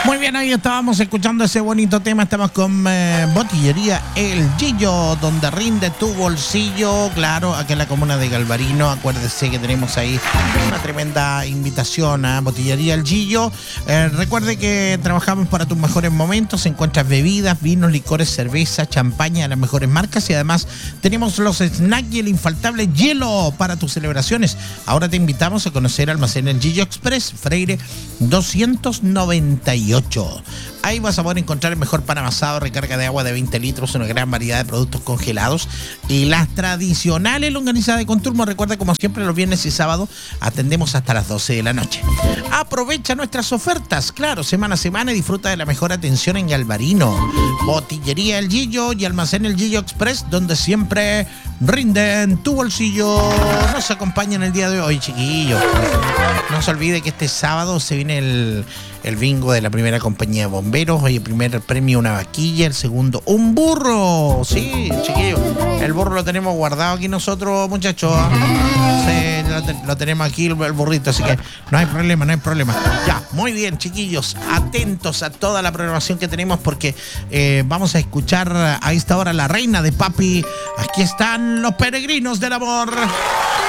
Muy bien, ahí estábamos escuchando ese bonito tema. Estamos con Botillería El Gillo, donde rinde tu bolsillo. Claro, aquí en la comuna de Galvarino. Acuérdese que tenemos ahí una tremenda invitación a Botillería El Gillo. Recuerde que trabajamos para tus mejores momentos. Encuentras bebidas, vinos, licores, cerveza, champaña de las mejores marcas. Y además tenemos los snacks y el infaltable hielo para tus celebraciones. Ahora te invitamos a conocer Almacén El Gillo Express, Freire 298. Ahí vas a poder encontrar el mejor pan amasado, recarga de agua de 20 litros, una gran variedad de productos congelados y las tradicionales longanizadas de Conturmo. Recuerda, como siempre, los viernes y sábados atendemos hasta las 12 de la noche. Aprovecha nuestras ofertas, claro, semana a semana, y disfruta de la mejor atención en Galvarino. Botillería El Gillo y Almacén El Gillo Express, donde siempre rinden tu bolsillo. Nos acompañan el día de hoy, chiquillos. No se olvide que este sábado se viene el bingo de la primera compañía de bomberos. Hoy el primer premio una vaquilla, el segundo un burro. Sí, chiquillos, el burro lo tenemos guardado aquí nosotros, muchachos. Sí, lo tenemos aquí el burrito, así que no hay problema. Ya, muy bien, chiquillos, atentos a toda la programación que tenemos, porque vamos a escuchar a esta hora La Reina de Papi. Aquí están los peregrinos del amor.